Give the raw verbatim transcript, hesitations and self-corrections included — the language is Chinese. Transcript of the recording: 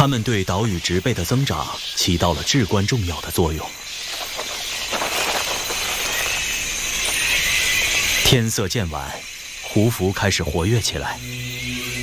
它们对岛屿植被的增长起到了至关重要的作用。天色渐晚，胡服开始活跃起来。